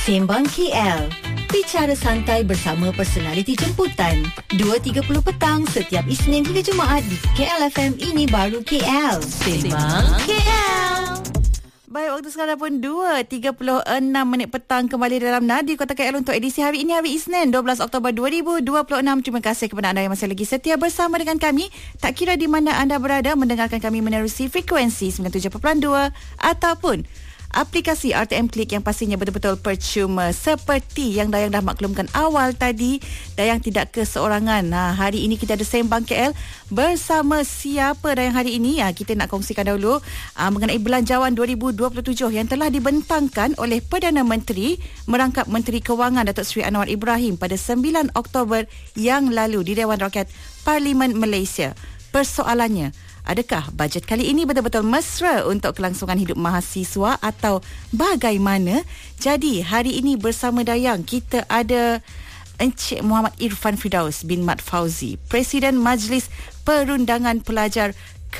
Sembang KL. Bicara santai bersama personaliti jemputan. 2.30 petang setiap Isnin hingga Jumaat di KL FM. Ini baru KL. Sembang KL. Baik, waktu sekarang pun 2.36 petang kembali dalam Nadi Kota KL untuk edisi hari ini, hari Isnin 12 Oktober 2026. Terima kasih kepada anda yang masih lagi setia bersama dengan kami. Tak kira di mana anda berada mendengarkan kami menerusi frekuensi 97.2 ataupun aplikasi RTM Klik yang pastinya betul-betul percuma. Seperti yang Dayang dah maklumkan awal tadi, Dayang tidak keseorangan. Hari ini kita ada Sembang KL bersama siapa Dayang hari ini? Kita nak kongsikan dahulu mengenai Belanjawan 2027 yang telah dibentangkan oleh Perdana Menteri merangkap Menteri Kewangan Datuk Seri Anwar Ibrahim pada 9 Oktober yang lalu di Dewan Rakyat Parlimen Malaysia. Persoalannya, adakah bajet kali ini betul-betul mesra untuk kelangsungan hidup mahasiswa atau bagaimana? Jadi hari ini bersama Dayang kita ada Encik Muhammad Irfan Firdaus bin Mat Fauzi, Presiden Majlis Perundangan Pelajar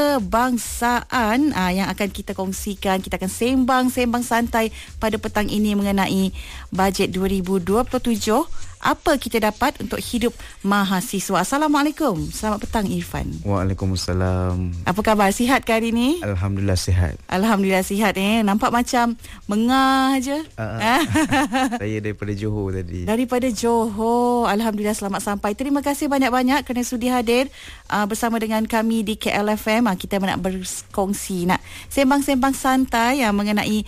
Kebangsaan, yang akan kita kongsikan. Kita akan sembang santai pada petang ini mengenai bajet 2027. Apa kita dapat untuk hidup mahasiswa. Assalamualaikum. Selamat petang Irfan. Waalaikumsalam. Apa khabar? Sihat ke hari ni? Alhamdulillah sihat. Alhamdulillah sihat. Nampak macam mengah je. Saya daripada Johor tadi. Daripada Johor. Alhamdulillah selamat sampai. Terima kasih banyak-banyak kerana sudi hadir bersama dengan kami di KLFM. Kita nak berkongsi, nak sembang-sembang santai mengenai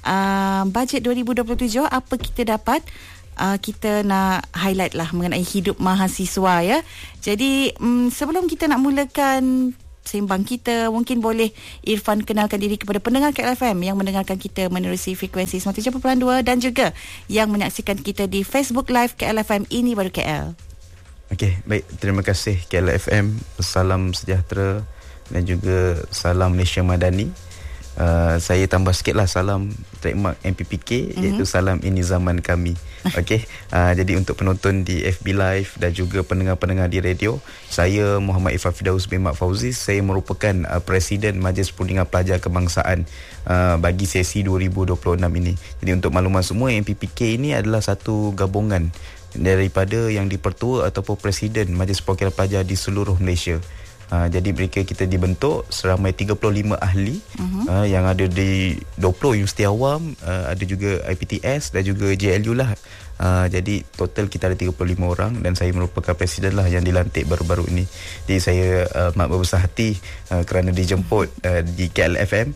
bajet 2027. Apa kita dapat? Kita nak highlight lah mengenai hidup mahasiswa ya. Jadi sebelum kita nak mulakan sembang kita, mungkin boleh Irfan kenalkan diri kepada pendengar KLFM yang mendengarkan kita menerusi frekuensi 97.2 dan juga yang menyaksikan kita di Facebook Live KLFM Ini Baru KL. Okey, baik. Terima kasih KLFM. Salam sejahtera dan juga salam Malaysia Madani. Saya tambah sikit lah salam trademark MPPK, iaitu salam ini zaman kami. Okey, jadi untuk penonton di FB Live dan juga pendengar-pendengar di radio, saya Muhammad Irfan Firdaus bin Mat Fauzi. Saya merupakan Presiden Majlis Perundingan Pelajar Kebangsaan bagi sesi 2026 ini. Jadi untuk makluman semua, MPPK ini adalah satu gabungan daripada yang dipertua ataupun Presiden Majlis Perwakilan Pelajar di seluruh Malaysia. Jadi mereka kita dibentuk seramai 35 ahli yang ada di 20 universiti awam, ada juga IPTS dan juga JLU lah. Jadi total kita ada 35 orang dan saya merupakan presiden lah yang dilantik baru-baru ini. Jadi saya amat berbesar hati kerana dijemput di KLFM.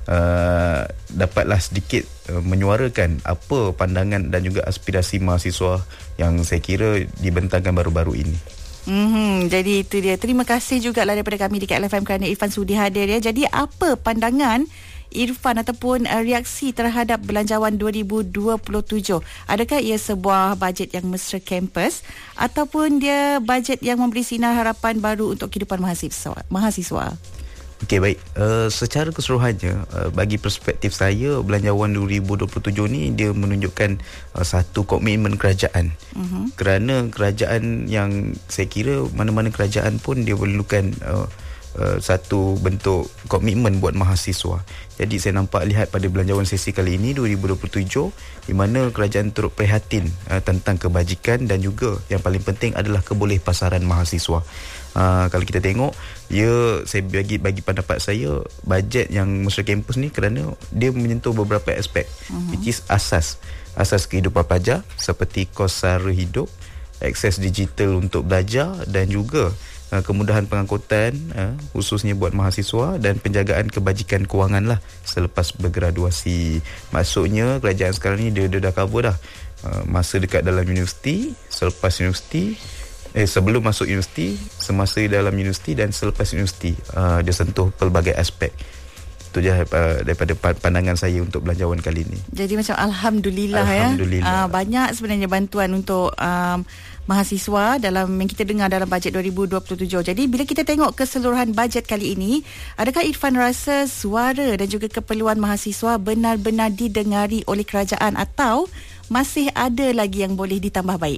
Dapatlah sedikit menyuarakan apa pandangan dan juga aspirasi mahasiswa yang saya kira dibentangkan baru-baru ini. Jadi itu dia. Terima kasih jugalah daripada kami di KLFM kerana Irfan sudi hadir ya. Jadi apa pandangan Irfan ataupun reaksi terhadap Belanjawan 2027? Adakah ia sebuah bajet yang mesra kampus ataupun dia bajet yang memberi sinar harapan baru untuk kehidupan mahasiswa? Okey, baik. Secara keseluruhannya, bagi perspektif saya, Belanjawan 2027 ni dia menunjukkan satu komitmen kerajaan. Kerana kerajaan yang saya kira mana-mana kerajaan pun dia perlukan satu bentuk komitmen buat mahasiswa. Jadi saya lihat pada Belanjawan sesi kali ini 2027, di mana kerajaan turut prihatin tentang kebajikan dan juga yang paling penting adalah kebolehpasaran mahasiswa. Kalau kita tengok, saya bagi pendapat saya, bajet yang mesra kampus ni kerana dia menyentuh beberapa aspek, which is asas kehidupan pelajar seperti kos sara hidup, akses digital untuk belajar dan juga kemudahan pengangkutan khususnya buat mahasiswa dan penjagaan kebajikan kewangan lah selepas bergraduasi. Maksudnya kerajaan sekarang ni dia dah cover dah masa dekat dalam universiti, selepas universiti, sebelum masuk universiti, semasa dalam universiti dan selepas universiti. Dia sentuh pelbagai aspek. Itu je daripada pandangan saya untuk Belanjawan kali ini. Jadi macam Alhamdulillah ya. Banyak sebenarnya bantuan untuk mahasiswa dalam yang kita dengar dalam bajet 2027. Jadi bila kita tengok keseluruhan bajet kali ini, adakah Irfan rasa suara dan juga keperluan mahasiswa benar-benar didengari oleh kerajaan atau masih ada lagi yang boleh ditambah baik?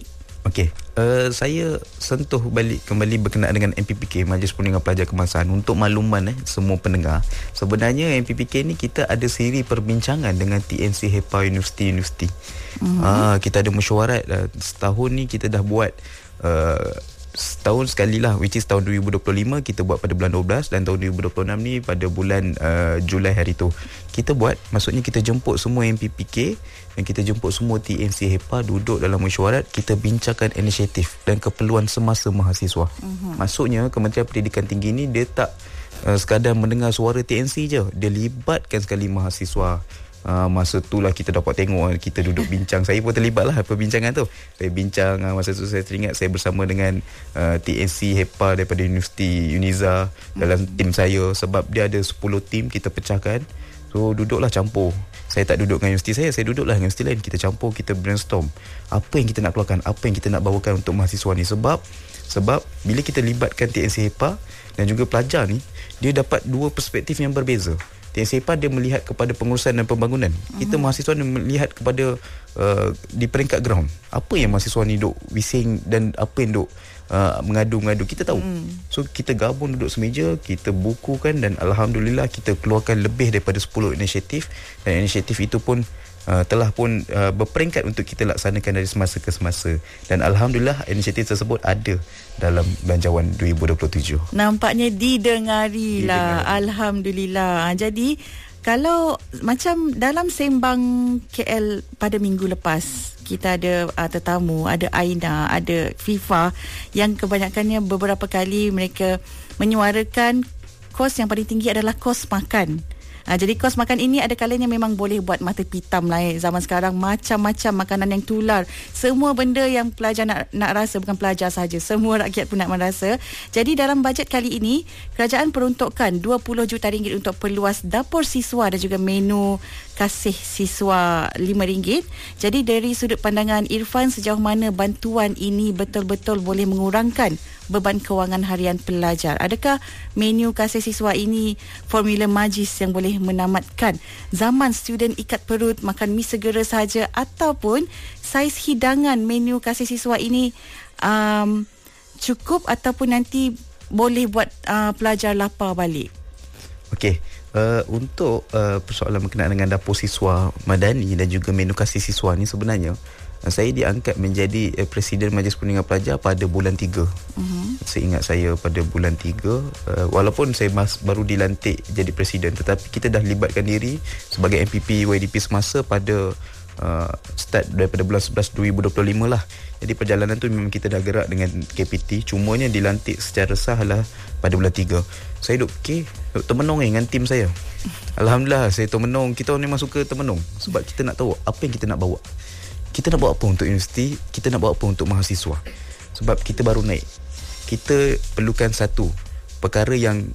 Okey, saya sentuh kembali berkenaan dengan MPPK, Majlis Perundingan Pelajar Kebangsaan. Untuk makluman semua pendengar, sebenarnya MPPK ni kita ada siri perbincangan dengan TNC HEPA universiti-universiti. Kita ada mesyuarat setahun ni kita dah buat setahun sekali lah, which is tahun 2025 kita buat pada bulan 12 dan tahun 2026 ni pada bulan Julai hari tu kita buat. Maksudnya kita jemput semua MPPK dan kita jemput semua TNC HEPA duduk dalam mesyuarat, kita bincangkan inisiatif dan keperluan semasa mahasiswa. Maksudnya Kementerian Pendidikan Tinggi ni dia tak sekadar mendengar suara TNC je, dia libatkan sekali mahasiswa. Masa tu lah kita dapat tengok, kita duduk bincang. Saya pun terlibat lah perbincangan tu. Saya bincang, masa tu saya teringat saya bersama dengan TNC HEPA daripada Universiti Uniza dalam tim saya. Sebab dia ada 10 tim, kita pecahkan. So duduklah campur. Saya tak duduk dengan universiti saya duduklah dengan universiti lain. Kita campur, kita brainstorm apa yang kita nak keluarkan, apa yang kita nak bawakan untuk mahasiswa ni. Sebab bila kita libatkan TNC HEPA dan juga pelajar ni, dia dapat dua perspektif yang berbeza. TNC HEPA dia melihat kepada pengurusan dan pembangunan. Kita mahasiswa ni melihat kepada di peringkat ground. Apa yang mahasiswa ni duk bising dan apa yang duk mengadu-ngadu, kita tahu. So kita gabung duduk semeja, kita bukukan dan alhamdulillah kita keluarkan lebih daripada 10 inisiatif, dan inisiatif itu pun telah pun berperingkat untuk kita laksanakan dari semasa ke semasa, dan alhamdulillah inisiatif tersebut ada dalam belanjawan 2027. Nampaknya didengari lah. Alhamdulillah. Jadi kalau macam dalam Sembang KL pada minggu lepas, kita ada tetamu, ada Aina, ada FIFA, yang kebanyakannya beberapa kali mereka menyuarakan kos yang paling tinggi adalah kos makan. Jadi kos makan ini ada kalanya memang boleh buat mata pitam lah. Zaman sekarang macam-macam makanan yang tular. Semua benda yang pelajar nak rasa, bukan pelajar saja, semua rakyat pun nak merasa. Jadi dalam bajet kali ini, kerajaan peruntukkan 20 juta ringgit untuk perluas dapur siswa dan juga menu kasih siswa RM5. Jadi dari sudut pandangan Irfan, sejauh mana bantuan ini betul-betul boleh mengurangkan beban kewangan harian pelajar? Adakah menu kasih siswa ini formula majis yang boleh menamatkan zaman student ikat perut makan mi segera saja, ataupun saiz hidangan menu kasih siswa ini cukup ataupun nanti boleh buat pelajar lapar balik? Okey. Untuk persoalan berkenaan dengan dapur siswa madani dan juga menu kasih siswa ni, sebenarnya saya diangkat menjadi Presiden Majlis Perundingan Pelajar pada bulan 3. Seingat saya pada bulan 3, walaupun saya baru dilantik jadi Presiden, tetapi kita dah libatkan diri sebagai MPP YDP semasa pada start daripada bulan 11 2025 lah. Jadi perjalanan tu memang kita dah gerak dengan KPT, cumanya dilantik secara sah lah pada bulan 3. Saya duk termenung dengan tim saya. Alhamdulillah saya termenung. Kita memang suka termenung sebab kita nak tahu apa yang kita nak bawa. Kita nak bawa apa untuk universiti, kita nak bawa apa untuk mahasiswa. Sebab kita baru naik, kita perlukan satu perkara yang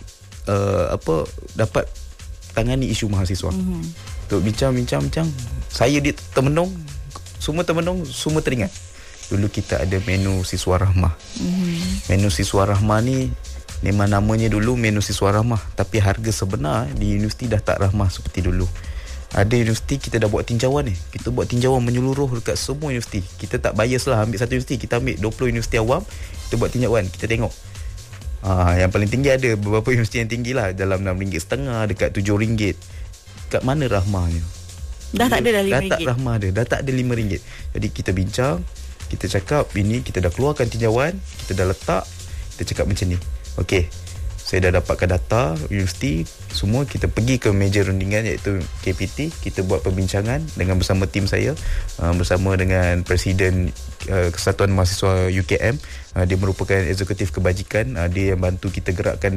dapat tangani isu mahasiswa. Untuk bincang. Saya termenung, semua teringat. Dulu kita ada menu siswa rahmah. Menu siswa rahmah ni memang namanya dulu menu siswa rahmah, tapi harga sebenar di universiti dah tak rahmah seperti dulu. Ada universiti kita dah buat tinjauan ni. Kita buat tinjauan menyeluruh dekat semua universiti. Kita tak bias lah ambil satu universiti, kita ambil 20 universiti awam, kita buat tinjauan, kita tengok. Yang paling tinggi ada beberapa universiti yang tinggi lah, dalam RM6.5, dekat RM7. Kat mana rahmahnya? Dah tak ada dah RM5. Dah tak rahmah dia, dah tak ada RM5. Jadi kita bincang, kita cakap ini, kita dah keluarkan tinjauan, kita dah letak, kita cakap macam ni. Okey, saya dah dapatkan data universiti semua, kita pergi ke meja rundingan iaitu KPT, kita buat perbincangan dengan bersama tim saya, bersama dengan Presiden Kesatuan Mahasiswa UKM, dia merupakan eksekutif kebajikan, dia yang bantu kita gerakkan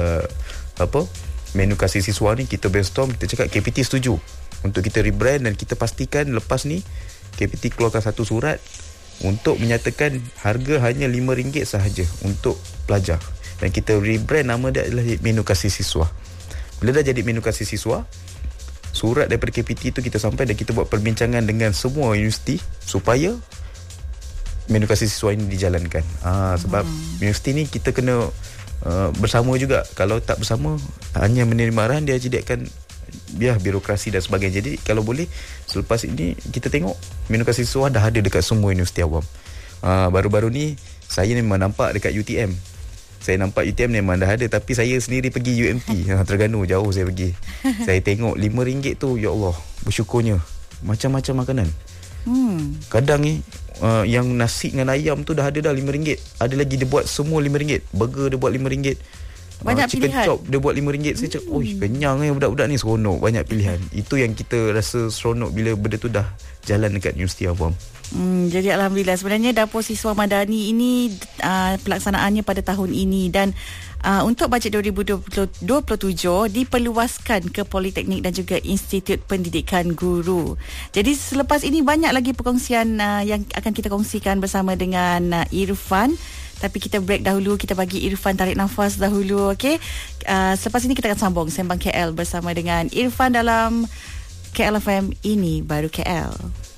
menu kasih siswa ni. Kita brainstorm, kita cakap KPT setuju untuk kita rebrand, dan kita pastikan lepas ni KPT keluarkan satu surat untuk menyatakan harga hanya RM5 sahaja untuk pelajar, dan kita rebrand nama dia adalah menu kasih siswa. Bila dah jadi menu kasih siswa, surat daripada KPT tu kita sampai dan kita buat perbincangan dengan semua universiti supaya menu kasih siswa ini dijalankan. Sebab universiti ni kita kena bersama juga. Kalau tak bersama, hanya menerima arahan, dia jadi akan birokrasi dan sebagainya. Jadi kalau boleh selepas ini kita tengok menu kasih siswa dah ada dekat semua universiti awam. Baru-baru ni saya memang nampak dekat UTM. Saya nampak UTM memang dah ada, tapi saya sendiri pergi UMT. Terengganu jauh saya pergi. Saya tengok RM5 tu, ya Allah, bersyukurnya. Macam-macam makanan. Kadang ni yang nasi dengan ayam tu dah ada dah RM5. Ada lagi dia buat semua RM5. Burger dia buat RM5. Banyak chicken pilihan. chop dia buat RM5. Saya cakap, oi, kenyang budak-budak ni, seronok, banyak pilihan. Itu yang kita rasa seronok bila benda tu dah jalan dekat Universiti Awam. Jadi Alhamdulillah, sebenarnya Dapur Siswa Madani ini pelaksanaannya pada tahun ini, dan untuk bajet 2027 diperluaskan ke Politeknik dan juga Institut Pendidikan Guru. Jadi selepas ini banyak lagi perkongsian yang akan kita kongsikan bersama dengan Irfan. Tapi kita break dahulu, kita bagi Irfan tarik nafas dahulu, okey? Selepas ini kita akan sambung Sembang KL bersama dengan Irfan dalam KL FM, ini baru KL.